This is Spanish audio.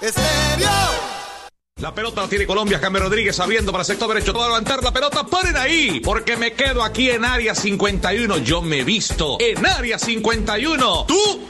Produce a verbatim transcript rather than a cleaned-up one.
Estéreo. La pelota la tiene Colombia, James Rodríguez abriendo para el sector derecho. Va a levantar la pelota, paren ahí, porque me quedo aquí en área cincuenta y uno. Yo me visto en área cincuenta y uno. ¿Tú?